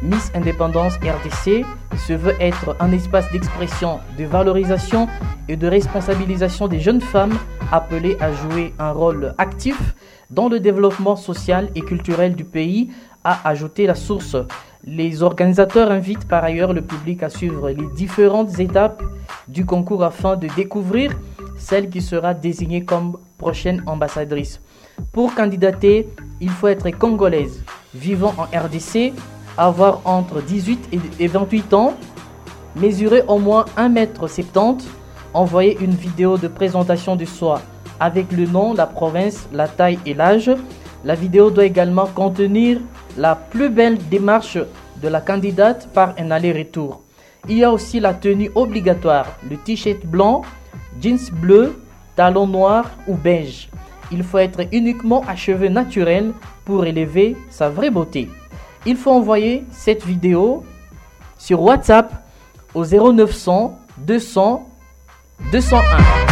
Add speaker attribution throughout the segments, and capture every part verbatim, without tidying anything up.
Speaker 1: Miss Indépendance R D C se veut être un espace d'expression, de valorisation et de responsabilisation des jeunes femmes appelées à jouer un rôle actif dans le développement social et culturel du pays, a ajouté la source. Les organisateurs invitent par ailleurs le public à suivre les différentes étapes du concours afin de découvrir celle qui sera désignée comme prochaine ambassadrice. Pour candidater, il faut être congolaise, vivant en R D C, avoir entre dix-huit et vingt-huit ans, mesurer au moins un mètre soixante-dix, envoyer une vidéo de présentation de soi avec le nom, la province, la taille et l'âge. La vidéo doit également contenir la plus belle démarche de la candidate par un aller-retour. Il y a aussi la tenue obligatoire, le t-shirt blanc, jeans bleu, talons noirs ou beige. Il faut être uniquement à cheveux naturels pour élever sa vraie beauté. Il faut envoyer cette vidéo sur WhatsApp au zéro neuf cents deux cents deux cent un.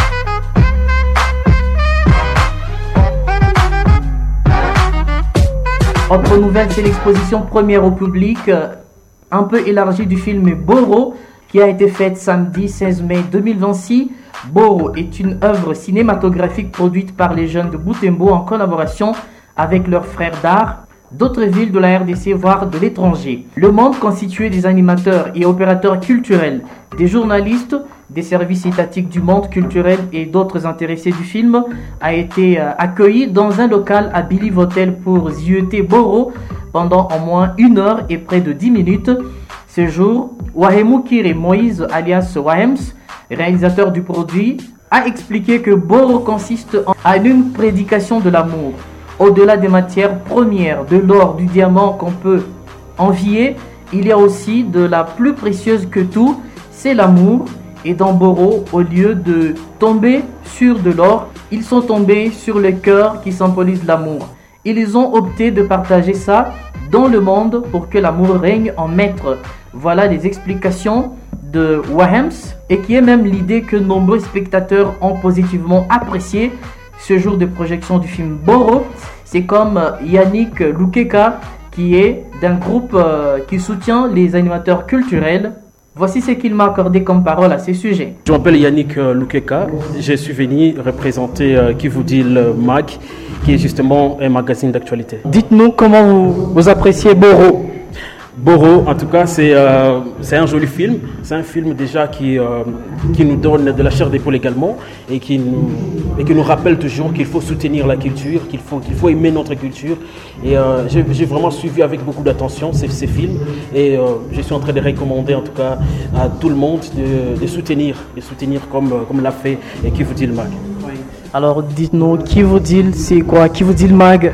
Speaker 1: Autre nouvelle, c'est l'exposition première au public, euh, un peu élargie du film Boro, qui a été faite samedi seize mai deux mille vingt-six. Boro est une œuvre cinématographique produite par les jeunes de Butembo en collaboration avec leurs frères d'art d'autres villes de la R D C, voire de l'étranger. Le monde constitué des animateurs et opérateurs culturels, des journalistes, des services étatiques du monde culturel et d'autres intéressés du film a été euh, accueilli dans un local à Billy Hotel pour zioter Boro pendant au moins une heure et près de dix minutes. Ce jour, Wahemukire Moïse alias Wahems, réalisateur du produit, a expliqué que Boro consiste en une prédication de l'amour. Au-delà des matières premières, de l'or, du diamant qu'on peut envier, il y a aussi de la plus précieuse que tout, c'est l'amour. Et dans Boro, au lieu de tomber sur de l'or, ils sont tombés sur le cœur qui symbolise l'amour. Ils ont opté de partager ça dans le monde pour que l'amour règne en maître. Voilà les explications de Wahems, et qui est même l'idée que nombreux spectateurs ont positivement apprécié ce jour de projection du film Boro. C'est comme Yannick Lukeka, qui est d'un groupe euh, qui soutient les animateurs culturels. Voici ce qu'il m'a accordé comme parole à ce sujet.
Speaker 2: Je m'appelle Yannick Lukeka, je suis venu représenter euh, Kivudil Mag, qui est justement un magazine d'actualité.
Speaker 1: Dites-nous comment vous, vous appréciez Boro.
Speaker 2: Boro, en tout cas, c'est euh, c'est un joli film. C'est un film déjà qui, euh, qui nous donne de la chair d'épaule également et qui nous, et qui nous rappelle toujours qu'il faut soutenir la culture, qu'il faut, qu'il faut aimer notre culture. Et euh, j'ai, j'ai vraiment suivi avec beaucoup d'attention ces, ces films et euh, je suis en train de recommander en tout cas à tout le monde de, de soutenir, de soutenir comme, comme l'a fait Kivudil Mag.
Speaker 1: Alors dites-nous, Kivudil, c'est quoi Kivudil Mag?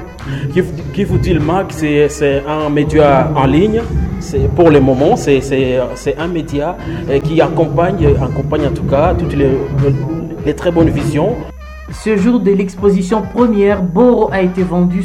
Speaker 2: Kivudil Mag, c'est, c'est un média en ligne. C'est, pour le moment, c'est, c'est, c'est un média qui accompagne, accompagne en tout cas toutes les, les très bonnes visions.
Speaker 1: Ce jour de l'exposition première, Boro a été vendu.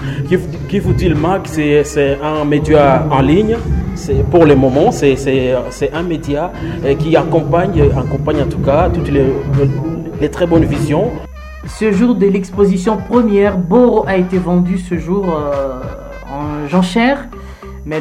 Speaker 2: Kivudil Mag, c'est, c'est un média en ligne. C'est, pour le moment, c'est, c'est, c'est un média qui accompagne, accompagne en tout cas toutes les, les très bonnes visions.
Speaker 1: Ce jour de l'exposition première, Boro a été vendu ce jour euh, en jachère.